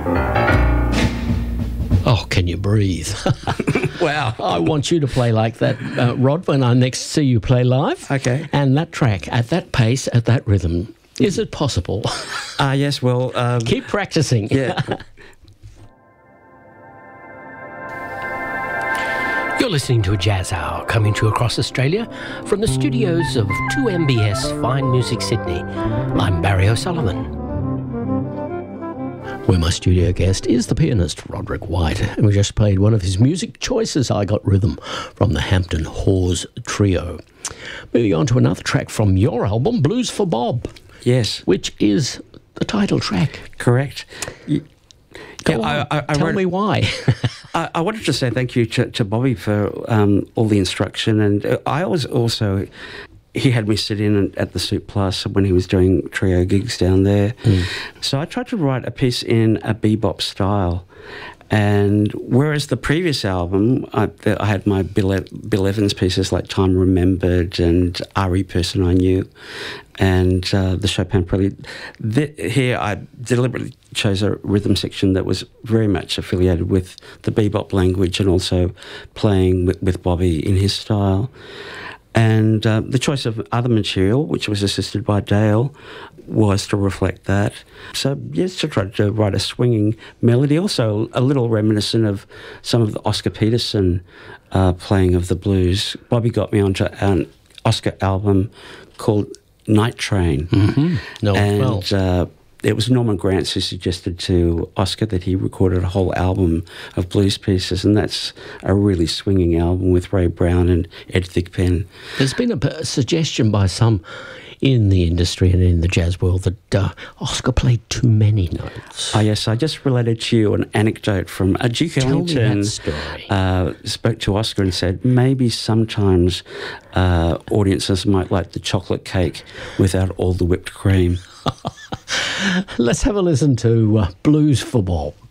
Oh, can you breathe? Wow. I want you to play like that, Rod, when I next see you play live. Okay. And that track, at that pace, at that rhythm, is it possible? Yes, well... Keep practicing. Yeah. You're listening to a Jazz Hour coming to you across Australia from the studios of 2MBS Fine Music Sydney. I'm Barry O'Sullivan. Where my studio guest is the pianist Roderick White, and we just played one of his music choices, I Got Rhythm, from the Hampton Hawes Trio. Moving on to another track from your album, Blues for Bob. Yes. Which is the title track. Correct. Go on, tell me why. I wanted to say thank you to Bobby for all the instruction, and I was also... He had me sit in at the Soup Plus when he was doing trio gigs down there. So I tried to write a piece in a bebop style. And whereas the previous album, I had my Bill Evans pieces like Time Remembered and RE Person I Knew and the Chopin Prelude. Here I deliberately chose a rhythm section that was very much affiliated with the bebop language and also playing with Bobby in his style. And the choice of other material, which was assisted by Dale, was to reflect that. So, yes, to try to write a swinging melody, also a little reminiscent of some of the Oscar Peterson playing of the blues. Bobby got me onto an Oscar album called Night Train. It was Norman Granz who suggested to Oscar that he recorded a whole album of blues pieces, and that's a really swinging album with Ray Brown and Ed Thigpen. There's been a suggestion by some in the industry and in the jazz world that Oscar played too many notes. Yes, I just related to you an anecdote from Duke Ellington. Spoke to Oscar and said maybe sometimes audiences might like the chocolate cake without all the whipped cream. Let's have a listen to Blues for Bob.